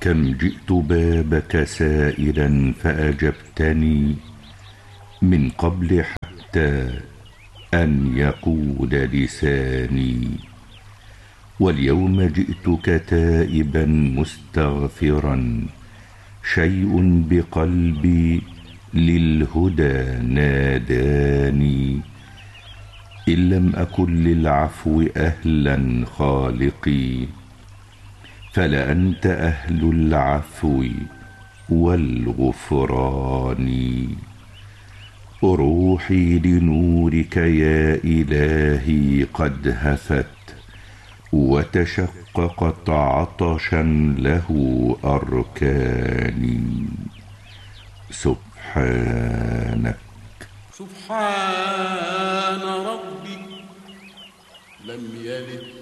كم جئت بابك سائلا فأجبتني من قبل حتى أن يقول لساني، واليوم جئتك تائبا مستغفرا، شيء بقلبي للهدى ناداني. إن لم أكن للعفو أهلا خالقي، فلأنت أهل العفو والغفران. روحي لنورك يا إلهي قد هفت، وتشققت عطشا له أركاني. سبحانك. سبحان ربي لم يلد